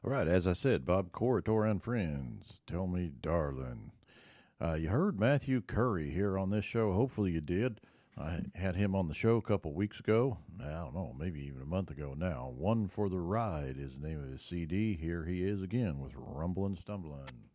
All right, as I said, Bob Corritor and friends, tell me, darling. You heard Matthew Curry here on this show. Hopefully, you did. I had him on the show a couple weeks ago. I don't know, maybe even a month ago now. One for the Ride is the name of his CD. Here he is again with Rumblin' Stumblin'.